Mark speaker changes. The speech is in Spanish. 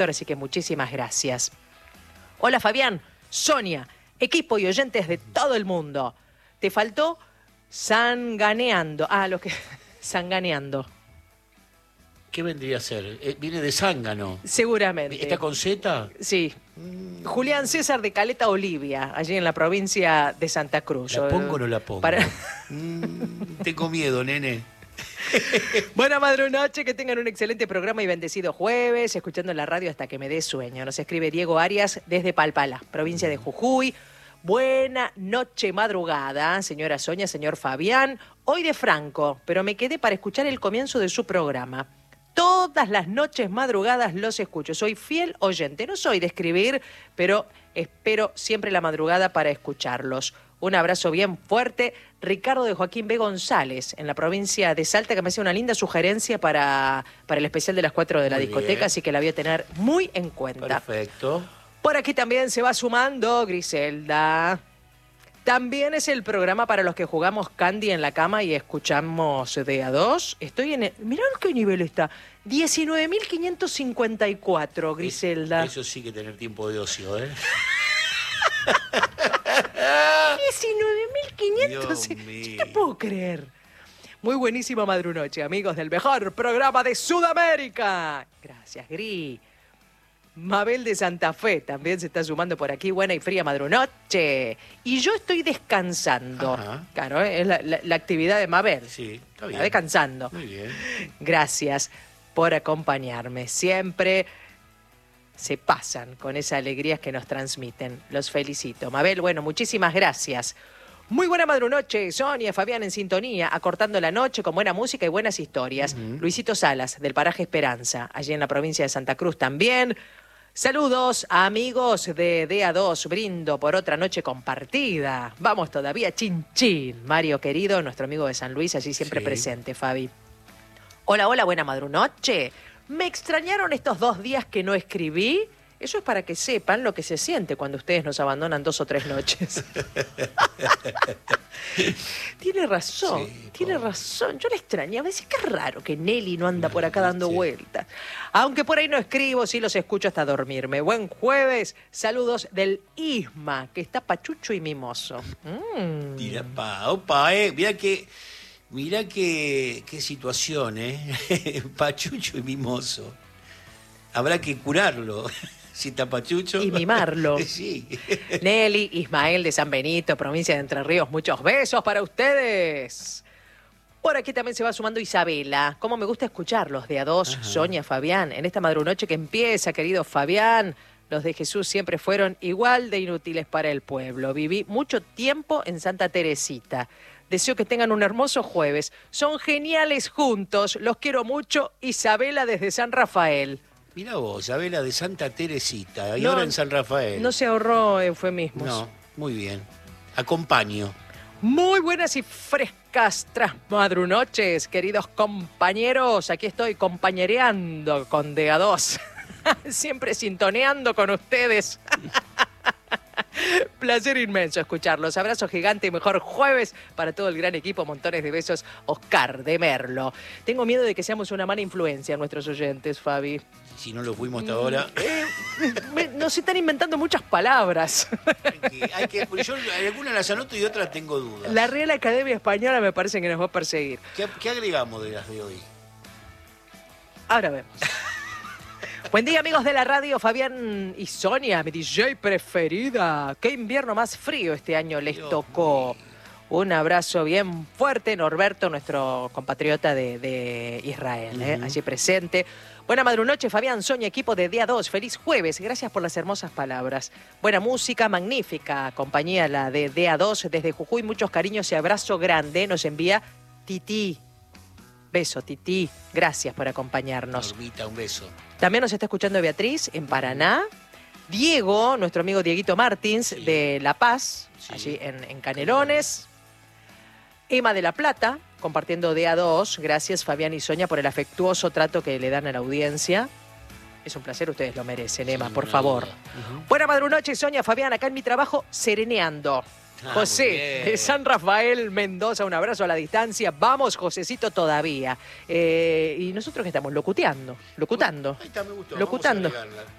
Speaker 1: Así que muchísimas gracias. Hola Fabián, Sonia, equipo y oyentes de todo el mundo. Te faltó sanganeando. Sanganeando.
Speaker 2: ¿Qué vendría a ser? Viene de zángano.
Speaker 1: Seguramente.
Speaker 2: ¿Está con Z?
Speaker 1: Sí. Julián César de Caleta Olivia, allí en la provincia de Santa Cruz.
Speaker 2: ¿La pongo o no la pongo? Tengo miedo, nene.
Speaker 1: Buena madrugada, que tengan un excelente programa y bendecido jueves, escuchando la radio hasta que me dé sueño. Nos escribe Diego Arias desde Palpalá, provincia de Jujuy. Buena noche madrugada, señora Sonia, señor Fabián. Hoy de Franco, pero me quedé para escuchar el comienzo de su programa. Todas las noches madrugadas los escucho. Soy fiel oyente. No soy de escribir, pero espero siempre la madrugada para escucharlos. Un abrazo bien fuerte. Ricardo de Joaquín B. González, en la provincia de Salta, que me hace una linda sugerencia para el especial de las 4 de la discoteca, así que la voy a tener muy en cuenta.
Speaker 2: Perfecto.
Speaker 1: Por aquí también se va sumando Griselda. También es el programa para los que jugamos Candy en la cama y escuchamos de a dos. Estoy en mirá qué nivel está. 19.554, Griselda.
Speaker 2: Eso sí que tener tiempo de ocio, ¿eh?
Speaker 1: 19.500. No te puedo creer. Muy buenísima madrunoche, amigos del mejor programa de Sudamérica. Gracias, Gris. Mabel de Santa Fe también se está sumando por aquí. Buena y fría madrunoche. Y yo estoy descansando.
Speaker 2: Ajá.
Speaker 1: Claro, es la actividad de Mabel.
Speaker 2: Sí, está bien.
Speaker 1: Está descansando.
Speaker 2: Muy bien.
Speaker 1: Gracias por acompañarme. Siempre se pasan con esa alegría que nos transmiten. Los felicito. Mabel, bueno, muchísimas gracias. Muy buena madrunoche, Sonia, Fabián en sintonía, acortando la noche con buena música y buenas historias. Luisito Salas, del paraje Esperanza, allí en la provincia de Santa Cruz también. Saludos a amigos de DA2, brindo por otra noche compartida. Vamos todavía, chin chin. Mario querido, nuestro amigo de San Luis, allí siempre presente, Fabi. Hola, hola, buena madrunoche. ¿Me extrañaron estos 2 días que no escribí? Eso es para que sepan lo que se siente cuando ustedes nos abandonan 2 o 3 noches. Tiene razón,
Speaker 2: Sí,
Speaker 1: tiene razón. Yo la extrañaba. Decía, qué raro que Nelly no anda por acá dando vueltas. Aunque por ahí no escribo, sí los escucho hasta dormirme. Buen jueves. Saludos del Isma, que está pachucho y mimoso.
Speaker 2: Mira, opa, mirá qué situación, Pachucho y mimoso. Habrá que curarlo. Si está pachucho.
Speaker 1: Y mimarlo.
Speaker 2: Sí.
Speaker 1: Nelly, Ismael de San Benito, provincia de Entre Ríos, muchos besos para ustedes. Por aquí también se va sumando Isabela. Cómo me gusta escucharlos de a dos, Sonia, Fabián. En esta madrunoche que empieza, querido Fabián, los de Jesús siempre fueron igual de inútiles para el pueblo. Viví mucho tiempo en Santa Teresita. Deseo que tengan un hermoso jueves. Son geniales juntos. Los quiero mucho. Isabela desde San Rafael.
Speaker 2: Mirá vos, Isabela de Santa Teresita, y ahora en San Rafael.
Speaker 1: No se ahorró eufemismos.
Speaker 2: No, muy bien. Acompaño.
Speaker 1: Muy buenas y frescas trasmadrunoches, queridos compañeros. Aquí estoy compañereando con DA2. Siempre sintoneando con ustedes. Placer inmenso escucharlos. Abrazo gigante y mejor jueves para todo el gran equipo. Montones de besos. Oscar de Merlo. Tengo miedo de que seamos una mala influencia a nuestros oyentes, Fabi.
Speaker 2: Si no lo fuimos hasta ahora.
Speaker 1: Nos están inventando muchas palabras.
Speaker 2: Yo algunas las anoto y otras tengo dudas.
Speaker 1: La Real Academia Española me parece que nos va a perseguir.
Speaker 2: ¿Qué agregamos de las de hoy?
Speaker 1: Ahora vemos. Buen día, amigos de la radio. Fabián y Sonia, mi DJ preferida. Qué invierno más frío este año les tocó. Un abrazo bien fuerte, Norberto, nuestro compatriota de Israel, allí presente. Buena madrunoche, Fabián, Sonia, equipo de DA2. Feliz jueves. Gracias por las hermosas palabras. Buena música, magnífica compañía la de DA2 desde Jujuy. Muchos cariños y abrazo grande. Nos envía Titi. Beso, Titi. Gracias por acompañarnos.
Speaker 2: Normita, un beso.
Speaker 1: También nos está escuchando Beatriz en Paraná. Diego, nuestro amigo Dieguito Martins de La Paz, allí en Canelones. Emma de La Plata, compartiendo DA2. Gracias, Fabián y Sonia, por el afectuoso trato que le dan a la audiencia. Es un placer, ustedes lo merecen, Emma, por favor. Buena madrunoche, Sonia, Fabián, acá en mi trabajo, sereneando.
Speaker 2: Ah,
Speaker 1: José,
Speaker 2: muy bien.
Speaker 1: de San Rafael, Mendoza, un abrazo a la distancia. Vamos, Josecito, todavía. Y nosotros que estamos locutando.
Speaker 2: Ahí está, me gustó.
Speaker 1: Locutando.
Speaker 2: Vamos a agregarla.